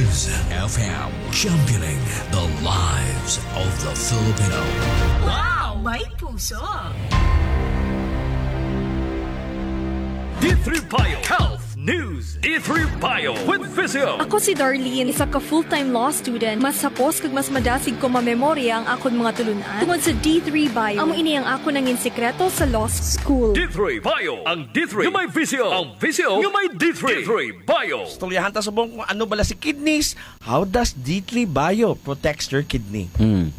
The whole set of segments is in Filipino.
News FM, championing the lives of the Filipino. Wow! May puso! D3 Bio Health News. D3 Bio with Physio. Ako si Darlene, isa ka full-time law student. Mas sapos kag mas madasig ko mamemorya ang akon mga tulunan. Tungod sa D3 Bio, amo ini ang ako nangin sekreto sa law school. D3 Bio. Ang D3 yung may Physio. Ang Physio yung may D3. D3 Bio. Storyahan ta subong kung ano bala si kidneys. How does D3 Bio protects your kidney?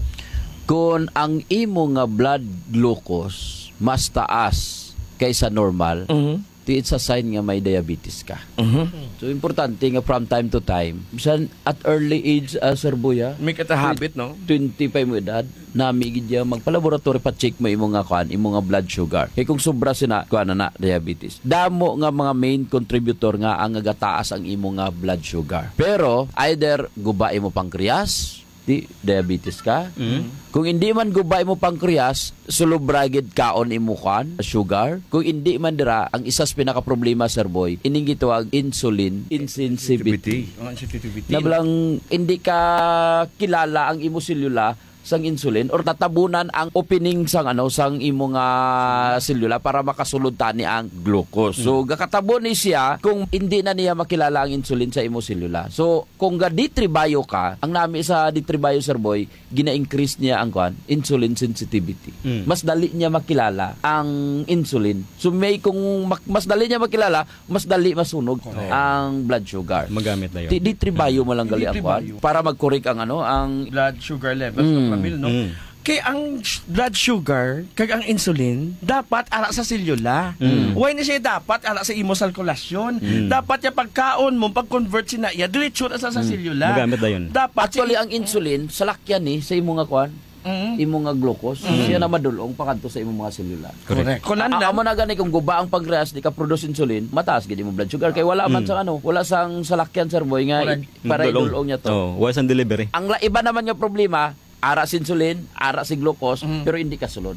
Kung ang imo nga blood glucose mas taas kaysa normal, it's a sign nga may diabetes ka. So, importante nga from time to time, bisan at early age, Sir Buya, May habit, no? 25 mo edad, namigid niya magpalaboratory pa check mo imo nga blood sugar. Kaya kung sobra sina, na diabetes. Damo nga mga main contributor nga ang agataas ang imo nga blood sugar. Pero, either gubay mo pancreas, di diabetes ka. Kung hindi man gubay mo pancreas, sulubragid kaon imo kan sugar. Kung hindi man dira, ang isas pinaka problema, Sir Boy, ining gitawag insulin insensitivity. Nablang hindi ka kilala ang imo selula sang insulin or tatabunan ang opening sang sang imo nga selula para makasulod tani ang glucose. So gakatabon ni siya kung hindi na niya makilala ang insulin sa imo selula. So kung ga D3 Bio ka, ang nami sa D3 Bio, Sir Boy, gina-increase niya ang insulin sensitivity. Mas dali niya makilala ang insulin. So may kung mas dali niya makilala, mas dali masunog ang blood sugar. Magamit na yun. D3 Bio mo lang gali ang para mag-correct ang ang Blood sugar levels. No? Kaya ang blood sugar kag ang insulin dapat ara sa selula. Why na siya dapat ara sa imo sirkulasyon? Dapat ya pagkaon mo pag-convert sina ya diretso na sa selula. Magamit na yun. Dapat actually ang insulin salakyan ni sa imo nga imo nga glucose. Siya na madulong pakadto sa imo mga selula. Correct. Kunan na amo na gani kung guba ang pancreas di ka produce insulin, mataas gid imo blood sugar kay wala man sa wala sang salakyan, Sir Boy, nga para idulong niya to. wala sang delivery. Ang iba naman nga problema, ara si insulin, ara si glucose, pero hindi ka sulod.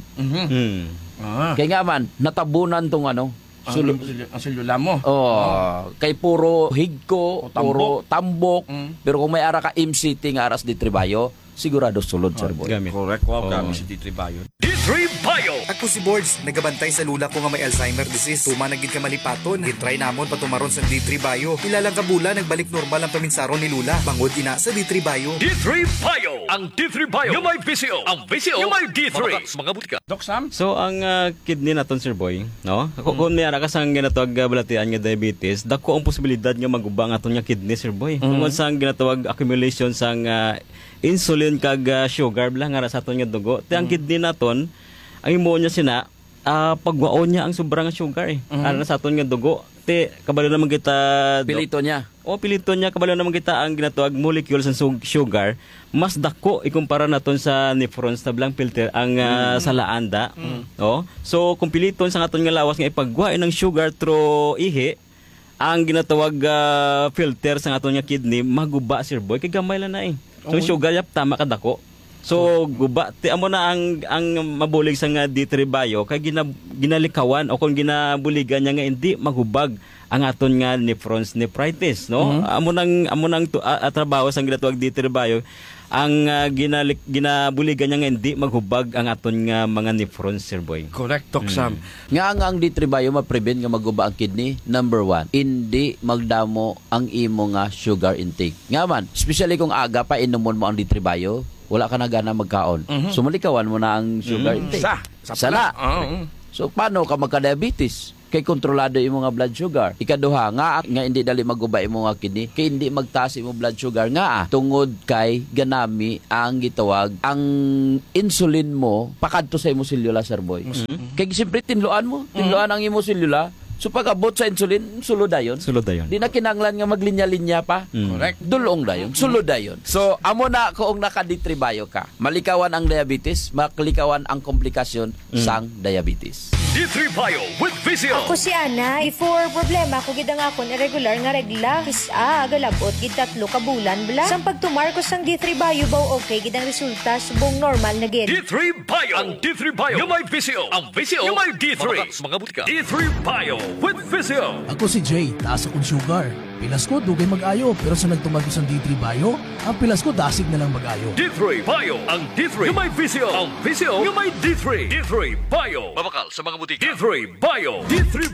Kaya nga man, natabunan tong ang selula mo. Kay puro higko, puro tambok, pero kung may ara ka MCT nga aras di tribayo, sigurado sulod, Sir Boy. Gamit. Correct. Wow, kami si D3 Bio. D3 Bio. Ako si Boards, nagabantay sa lula ko nga may Alzheimer disease. Tuma nagid ka malipaton. Gitry namon patumaron sa D3 Bio. Ilalang kabula, nagbalik normal ang paminsaron ni Lula. Bangod ina sa D3 Bio. D3 Bio. Ang D3 Bio yung may Physio. Ang Physio yung may D3. Mga butika. Doc Sam? So, ang kidney naton, Sir Boy, no? Kung may ara ka sang ginatawag balatian nga diabetes, dako ang posibilidad nga maguba nga aton nga kidney, Sir Boy. Tungod sang ginatawag accumulation sang insulin kag sugar lang nga sa aton nga dugo. Ti ang kidney naton, ang imo niya sina pagwaon niya ang sobrang sugar ara sa aton nga dugo. Ti kabalo naman kita Pilito niya. Pilito niya kabalo naman kita ang ginatawag molecules ng sugar mas dako ikumpara naton sa nephrons na blang filter ang salaanda. So kung piliton sa aton nga lawas nga ipagwain ng sugar through ihi, ang ginatawag filter sa aton nga kidney maguba, Sir Boy, kay gamay lang na So sugar yap tama kadako. So guba ti amo na ang mabulig sa nga D3 Bio kay ginalikawan o kung ginabuligan niya nga hindi magubag ang aton nga nephritis, no? Amo nang trabaho sa ginatawag D3 Bio ang ginabuligan niya nga hindi maghubag ang aton nga mga nephrons, Sir Boy. Correct, Doc Sam. Nga ang D3 Bio ma-prevent nga maguba ang kidney. Number 1, hindi magdamo ang imo nga sugar intake. Nga man, especially kung aga pa inumon mo ang D3 Bio, wala ka na gana magkaon. So malikawan mo na ang sugar intake. Sala. So paano ka magka-diabetes? Kay kontrolado imo nga blood sugar. Ikaduha nga hindi dali maguba imo nga kidney, kay hindi magtaas imo blood sugar nga tungod kay ganami ang gitawag ang insulin mo pakadto sa imo selula, Sir Boy. Kay siyempre tinluan ang imo selula. So pag-abot sa insulin, sulod dayon. Di na kinanglan nga maglinya-linya pa. Correct. Dulong dayon, sulod dayon. So amo na kung naka-D3 Bio ka, malikawan ang diabetes, makalikawan ang komplikasyon sang diabetes. D3 Bio with Physio. Ako si Ana. Before problema ko gid ang akon irregular nga regla. Agalabot gid 3 ka bulan bla. Sang pagtumar ko sang D3 Bio baw okay gid ang resulta subong normal na gid. D3 Bio. Ang D3 Bio yung may Physio. Ang Physio yung may D3. Mga butika. D3 Bio with Physio. Ako si Jay, taas akong sugar. Pilas ko dugay mag-ayo, pero sa nagtumag ko sa D3 Bio, ang pilas ko dasig na lang mag-ayo. D3 Bio. Ang D3 yung may visio. Ang visio yung may D3. D3 Bio. Mabakal sa mga butika. D3 Bio. D3